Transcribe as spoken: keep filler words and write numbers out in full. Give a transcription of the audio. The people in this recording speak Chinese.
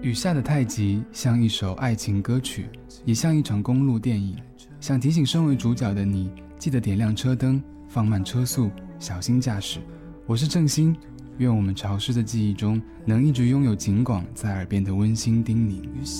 雨下的太极像一首爱情歌曲，也像一场公路电影，想提醒身为主角的你，记得点亮车灯，放慢车速，小心驾驶。我是郑兴，愿我们潮湿的记忆中能一直拥有警广在耳边的温馨叮咛。